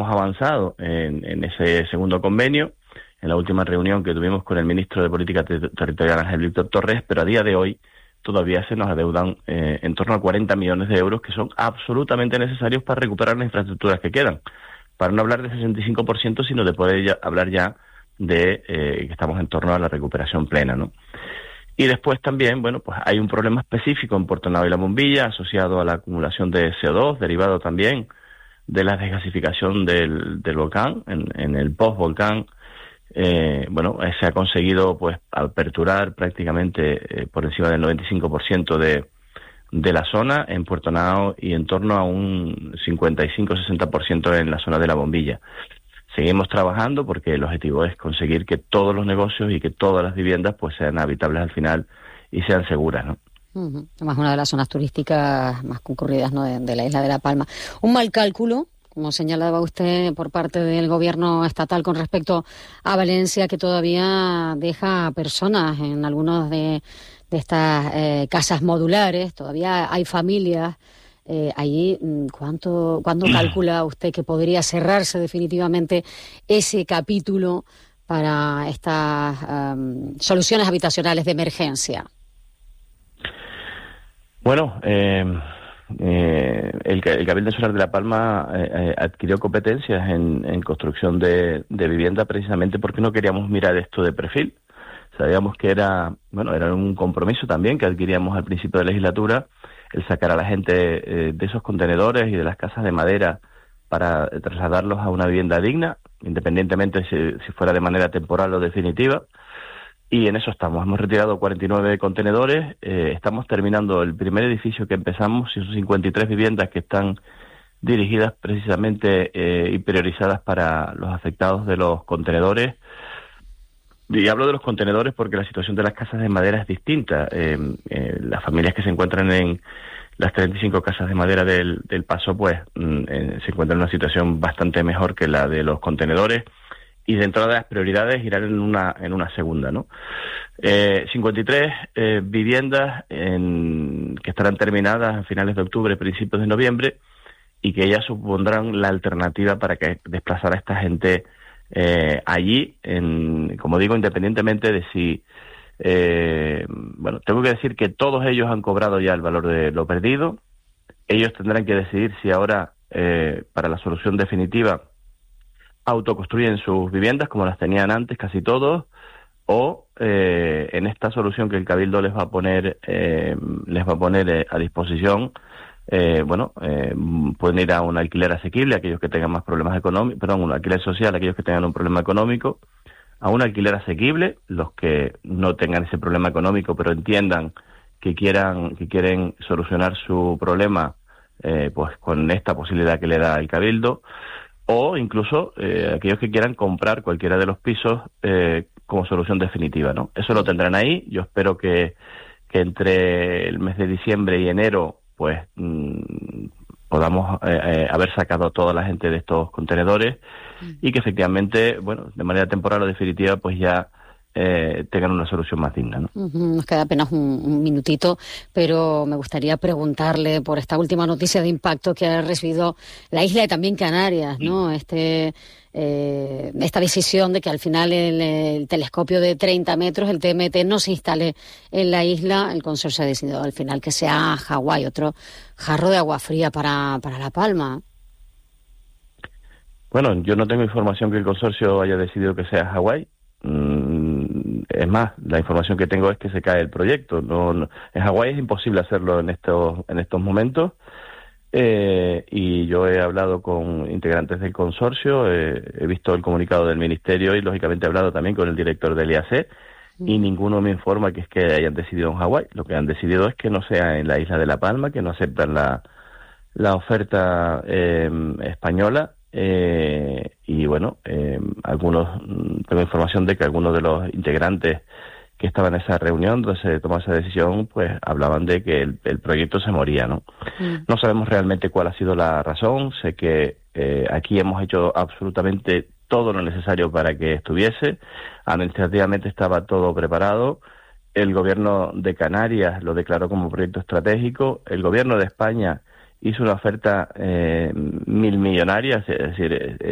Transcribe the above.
hemos avanzado en ese segundo convenio, en la última reunión que tuvimos con el ministro de Política Territorial, Ángel Víctor Torres, pero a día de hoy todavía se nos adeudan en torno a 40 millones de euros que son absolutamente necesarios para recuperar las infraestructuras que quedan. Para no hablar de 65%, sino de poder hablar ya de que estamos en torno a la recuperación plena, ¿no? Y después también, bueno, pues hay un problema específico en Puerto Naval y La Bombilla, asociado a la acumulación de CO2, derivado también de la desgasificación del volcán, en el post-volcán. Se ha conseguido pues aperturar prácticamente por encima del 95% de la zona en Puerto Nao y en torno a un 55-60% en la zona de La Bombilla. Seguimos trabajando porque el objetivo es conseguir que todos los negocios y que todas las viviendas pues sean habitables al final y sean seguras, ¿no? Además, una de las zonas turísticas más concurridas, ¿no?, de la isla de La Palma. Un mal cálculo, como señalaba usted, por parte del gobierno estatal con respecto a Valencia, que todavía deja personas en algunas de estas casas modulares. Todavía hay familias allí. ¿Cuándo calcula usted que podría cerrarse definitivamente ese capítulo para estas soluciones habitacionales de emergencia? Bueno, el Cabildo Insular de La Palma adquirió competencias en construcción de vivienda precisamente porque no queríamos mirar esto de perfil. Sabíamos que era un compromiso también que adquiríamos al principio de la legislatura, el sacar a la gente de esos contenedores y de las casas de madera para trasladarlos a una vivienda digna, independientemente si fuera de manera temporal o definitiva. Y en eso estamos. Hemos retirado 49 contenedores, estamos terminando el primer edificio que empezamos, y son 53 viviendas que están dirigidas precisamente y priorizadas para los afectados de los contenedores. Y hablo de los contenedores porque la situación de las casas de madera es distinta. Las familias que se encuentran en las 35 casas de madera del Paso, pues se encuentran en una situación bastante mejor que la de los contenedores, y dentro de las prioridades irán en una segunda, ¿no? 53 viviendas que estarán terminadas a finales de octubre, principios de noviembre, y que ellas supondrán la alternativa para que desplazar a esta gente allí, como digo, independientemente de si... tengo que decir que todos ellos han cobrado ya el valor de lo perdido. Ellos tendrán que decidir si ahora, para la solución definitiva, autoconstruyen sus viviendas como las tenían antes casi todos, o en esta solución que el Cabildo les va a poner a disposición, pueden ir a un alquiler asequible aquellos que tengan más problemas económicos, un alquiler social aquellos que tengan un problema económico, a un alquiler asequible los que no tengan ese problema económico pero entiendan que quieren solucionar su problema pues con esta posibilidad que le da el Cabildo, o incluso aquellos que quieran comprar cualquiera de los pisos como solución definitiva, ¿no? Eso lo tendrán ahí. Yo espero que entre el mes de diciembre y enero pues podamos haber sacado a toda la gente de estos contenedores y que efectivamente, de manera temporal o definitiva, pues ya tengan una solución más digna, ¿no? Nos queda apenas un minutito, pero me gustaría preguntarle por esta última noticia de impacto que ha recibido la isla y también Canarias, ¿no? Esta decisión de que al final el telescopio de 30 metros, el TMT, no se instale en la isla. El consorcio ha decidido al final que sea Hawái, otro jarro de agua fría para La Palma. Bueno, yo no tengo información que el consorcio haya decidido que sea Hawái. Es más, la información que tengo es que se cae el proyecto. En Hawái es imposible hacerlo en estos momentos. Y yo he hablado con integrantes del consorcio, he visto el comunicado del ministerio y lógicamente he hablado también con el director del IAC, y ninguno me informa que es que hayan decidido en Hawái. Lo que han decidido es que no sea en la isla de La Palma, que no aceptan la oferta española. Tengo información de que algunos de los integrantes que estaban en esa reunión donde se tomó esa decisión, pues hablaban de que el proyecto se moría, ¿no? No sabemos realmente cuál ha sido la razón. Sé que aquí hemos hecho absolutamente todo lo necesario para que estuviese. Administrativamente estaba todo preparado. El gobierno de Canarias lo declaró como proyecto estratégico. El gobierno de España hizo una oferta 1.000 millonaria, es decir,